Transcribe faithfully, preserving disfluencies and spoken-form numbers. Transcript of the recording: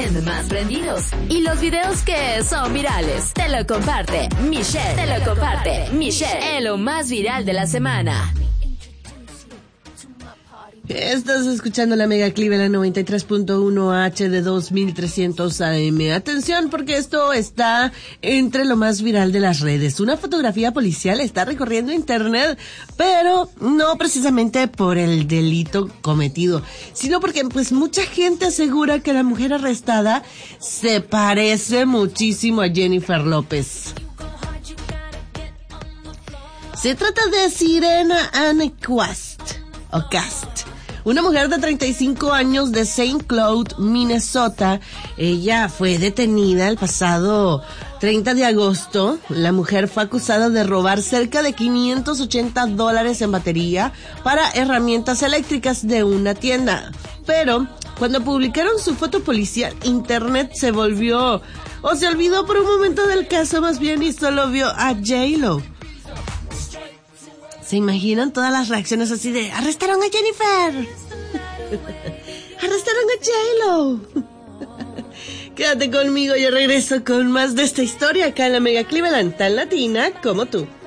trends más prendidos y los videos que son virales. Te lo comparte Michelle. Te lo comparte Michelle. En lo más viral de la semana. Estás escuchando la Mega Cleveland noventa y tres punto uno H de dos mil trescientos A M. Atención, porque esto está entre lo más viral de las redes. Una fotografía policial está recorriendo internet, pero no precisamente por el delito cometido, sino porque pues mucha gente asegura que la mujer arrestada se parece muchísimo a Jennifer López. Se trata de Sirena Anne Quast, o Cast. Una mujer de treinta y cinco años de Saint Cloud, Minnesota. Ella fue detenida el pasado treinta de agosto. La mujer fue acusada de robar cerca de quinientos ochenta dólares en batería para herramientas eléctricas de una tienda. Pero cuando publicaron su foto policial, internet se volvió, o se olvidó por un momento del caso más bien, y solo vio a J-Lo. ¿Se imaginan todas las reacciones así de ¡arrestaron a Jennifer! ¡Arrestaron a J-Lo! Quédate conmigo, yo regreso con más de esta historia acá en la Mega Cleveland, tan latina como tú.